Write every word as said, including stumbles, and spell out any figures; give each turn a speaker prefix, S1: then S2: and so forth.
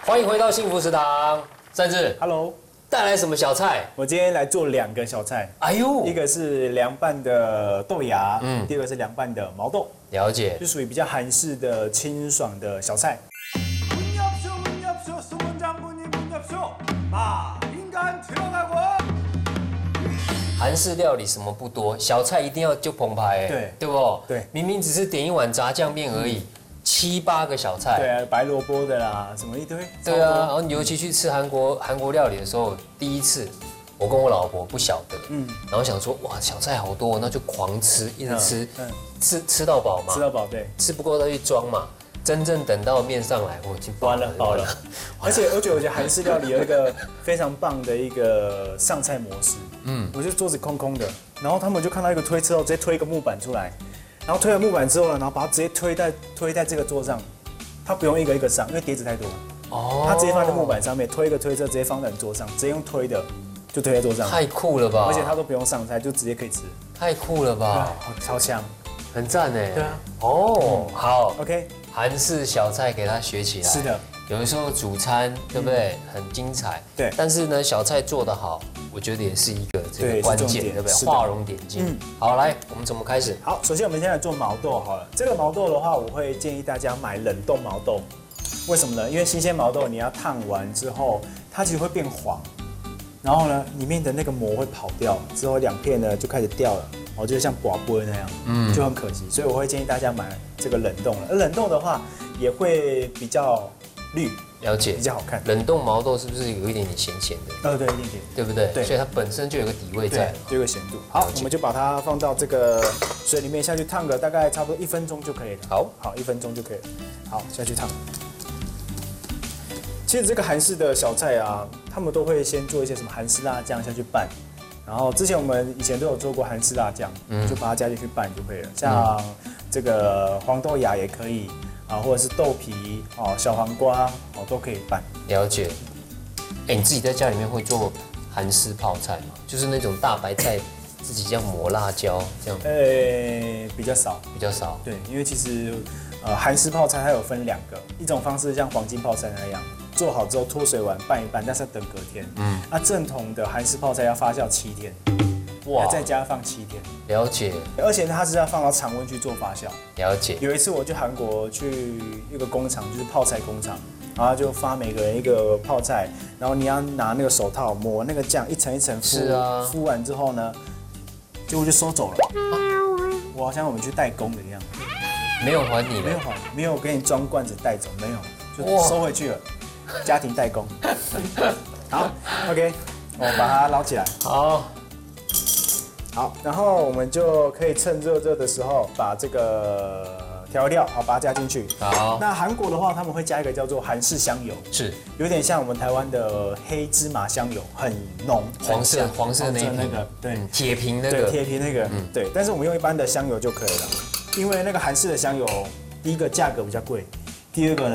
S1: 欢迎回到幸福食堂，善志
S2: ，Hello，
S1: 带来什么小菜？
S2: 我今天来做两个小菜，
S1: 哎呦，
S2: 一个是凉拌的豆芽，嗯，第二个是凉拌的毛豆，
S1: 了解，
S2: 就属于比较韩式的清爽的小菜。
S1: 韩式料理什么不多，小菜一定要就澎湃，
S2: 对
S1: 对不？
S2: 对，
S1: 明明只是点一碗炸酱面而已，七八个小菜，
S2: 对啊，白萝卜的啦，什么一堆。
S1: 对啊，然后你尤其去吃韩国韩国料理的时候，第一次我跟我老婆不晓得，嗯，然后想说哇小菜好多，那就狂吃，一直吃，嗯，吃吃到饱嘛，
S2: 吃到饱，对，
S1: 吃不够再去装嘛。真正等到面上来，我已经
S2: 完了饱了。而且而且我觉得韩式料理有一个非常棒的一个上菜模式，嗯，我就桌子空空的，然后他们就看到一个推车后，直接推一个木板出来，然后推了木板之后呢，然后把它直接推在推在这个桌上，他不用一个一个上，因为碟子太多，哦，他直接放在木板上面，推一个推车直接放在你桌上，直接用推的就推在桌上，
S1: 太酷了吧！
S2: 而且他都不用上菜，就直接可以吃，
S1: 太酷了吧！
S2: 超香，
S1: 很赞哎。
S2: 对啊，
S1: 哦，好
S2: ，OK。
S1: 韩式小菜给它学起来。
S2: 是的，
S1: 有的时候主餐对不对？很精彩。
S2: 对。
S1: 但是呢，小菜做得好，我觉得也是一个这个关键，对不对？画龙点睛。嗯。好，来，我们怎么开始？
S2: 好，首先我们先来做毛豆好了。这个毛豆的话，我会建议大家买冷冻毛豆。为什么呢？因为新鲜毛豆你要烫完之后，它其实会变黄，然后呢，里面的那个膜会跑掉，之后两片呢就开始掉了。哦，就像寡波那样，嗯，就很可惜，所以我会建议大家买这个冷冻了。而冷冻的话，也会比较绿，
S1: 了解，
S2: 比较好看。
S1: 冷冻毛豆是不是有一点点咸咸的？
S2: 呃，对，一点点，
S1: 对不对？
S2: 对，
S1: 所以它本身就有个底味在，
S2: 就有个咸度。好，我们就把它放到这个水里面下去烫个大概差不多一分钟就可以了。
S1: 好，
S2: 好，一分钟就可以了。好，下去烫。其实这个韩式的小菜啊，他们都会先做一些什么韩式辣酱下去拌。然后之前我们以前都有做过韩式辣酱，嗯，就把它加进去拌就可以了。像这个黄豆芽也可以啊，或者是豆皮哦、小黄瓜哦都可以拌。
S1: 了解。哎，你自己在家里面会做韩式泡菜吗？就是那种大白菜自己这样抹辣椒这样？
S2: 呃，比较少，
S1: 比较少。
S2: 对，因为其实呃韩式泡菜它有分两个，一种方式像黄金泡菜那样。做好之后脱水完拌一拌，但是要等隔天。嗯，那正统的韩式泡菜要发酵七天，哇，在家放七天。
S1: 了解。
S2: 而且它是要放到常温去做发酵。
S1: 了解。
S2: 有一次我去韩国去一个工厂，就是泡菜工厂，然后就发每个人一个泡菜，然后你要拿那个手套抹那个酱，一层一层敷。
S1: 是啊。
S2: 敷完之后呢，结果就收走了。啊、我好像我们去代工的一样。
S1: 没有还你了？
S2: 没有还，没有给你装罐子带走，没有，就收回去了。家庭代工，好 ，OK， 我把它捞起来。
S1: 好，
S2: 好，然后我们就可以趁热热的时候把这个调味料好把它加进去。
S1: 好，
S2: 那韩国的话，他们会加一个叫做韩式香油，
S1: 是
S2: 有点像我们台湾的黑芝麻香油，很浓，
S1: 黄色黄色那
S2: 那个，对，
S1: 铁瓶那个，
S2: 对，铁瓶那个，嗯，对。但是我们用一般的香油就可以了，因为那个韩式的香油，第一个价格比较贵，第二个呢。